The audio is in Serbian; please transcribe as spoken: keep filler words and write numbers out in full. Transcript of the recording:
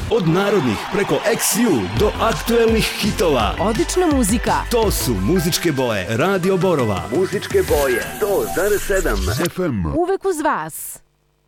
Od narodnih preko X U do aktuelnih hitova. Odlična muzika. To su muzičke boje Radio Borova. Muzičke boje sto zarez sedam F M. Uvek uz vas.